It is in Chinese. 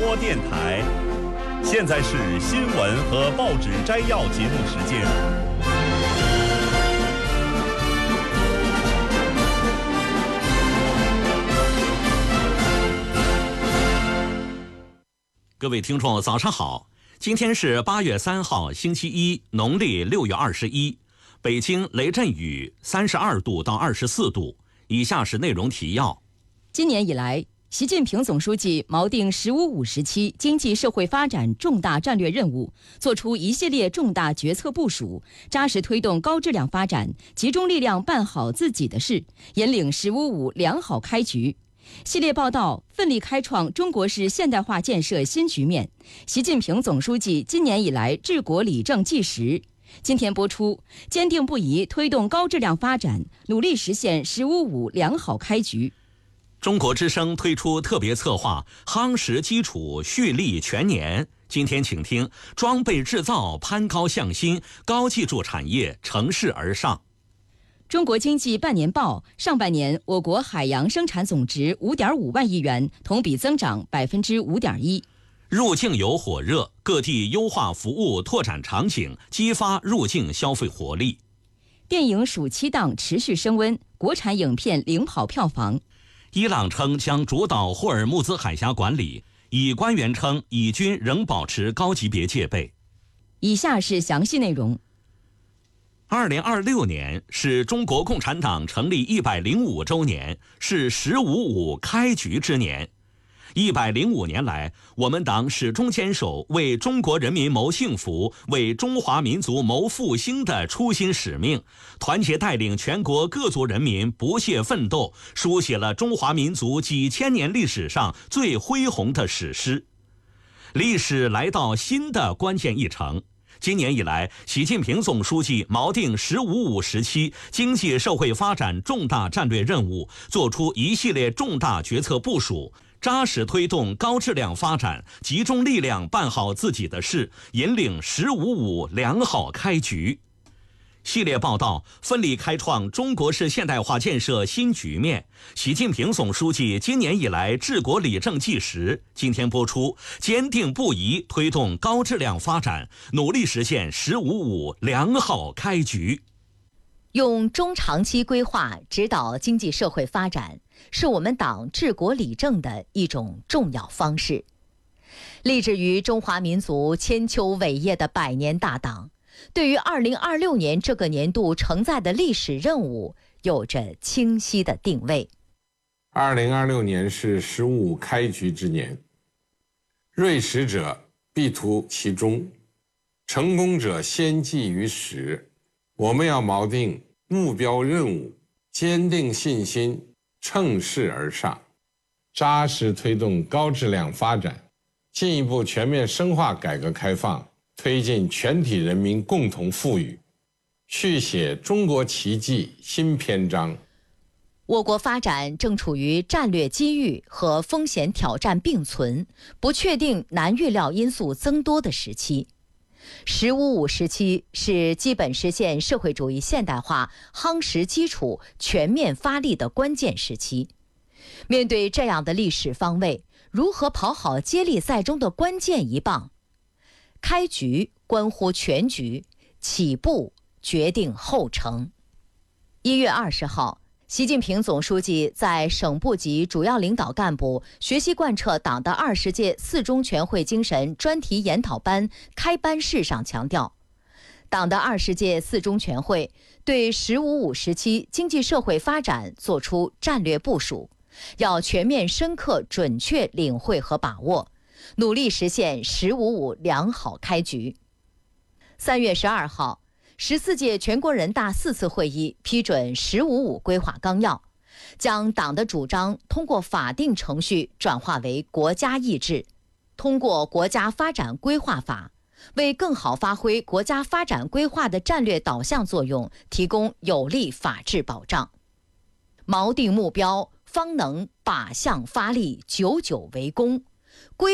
播电台。现在是新闻和报纸摘要节目时间。各位听众，早上好！今天是8月3号，星期一，农历6月21。北京雷阵雨32度到24度。以下是内容提要。 今年以来，习近平总书记锚定“十五五”时期经济社会发展重大战略任务，作出一系列重大决策部署，扎实推动高质量发展，集中力量办好自己的事，引领“十五五”良好开局。系列报道奋力开创中国式现代化建设新局面。习近平总书记今年以来治国理政纪实。今天播出，坚定不移推动高质量发展，努力实现“十五五”良好开局。 中国之声推出特别策划夯实基础蓄力全年。今天请听装备制造攀高向新，高技术产业乘势而上。 中国经济半年报，上半年我国海洋生产总值5.5万亿元，同比增长5.1%。 入境游火热，各地优化服务拓展场景，激发入境消费活力。 电影暑期档持续升温，国产影片领跑票房。 伊朗称将主导霍尔木兹海峡管理，以官员称以军仍保持高级别戒备。 以下是详细内容。 2026年是中国共产党成立105周年，是“十五五”开局之年。105年来，我们党始终坚守为中国人民谋幸福、为中华民族谋复兴的初心使命，团结带领全国各族人民不懈奋斗，书写了中华民族几千年历史上最恢宏的史诗。历史来到新的关键一程。今年以来，习近平总书记锚定“十五五”时期经济社会发展重大战略任务，作出一系列重大决策部署，扎实推动高质量发展，集中力量办好自己的事，引领“十五五”良好开局。系列报道奋力开创中国式现代化建设新局面。习近平总书记今年以来治国理政纪实。今天播出，坚定不移推动高质量发展，努力实现“十五五”良好开局。 用中长期规划指导经济社会发展，是我们党治国理政的一种重要方式。立志于中华民族千秋伟业的百年大党，对于2026年这个年度承载的历史任务有着清晰的定位。 2026年是“十五五”开局之年，锐实者必图其中，成功者先记于始。我们要锚定目标任务，坚定信心，乘势而上，扎实推动高质量发展，进一步全面深化改革开放，推进全体人民共同富裕，续写中国奇迹新篇章。 我国发展正处于战略机遇和风险挑战并存、不确定难预料因素增多的时期。“十五五”时期是基本实现社会主义现代化夯实基础、全面发力的关键时期。面对这样的历史方位，如何跑好接力赛中的关键一棒？开局关乎全局，起步决定后程。1月20号，习近平总书记在省部级主要领导干部学习贯彻党的20届4中全会精神专题研讨班开班式上强调，党的20届4中全会对“十五五”时期经济社会发展作出战略部署，要全面深刻准确领会和把握，努力实现“十五五”良好开局。3月12号，14届全国人大4次会议批准“十五五”规划纲要，将党的主张通过法定程序转化为国家意志，通过国家发展规划法，为更好发挥国家发展规划的战略导向作用提供有力法治保障。锚定目标，方能靶向发力，久久为功。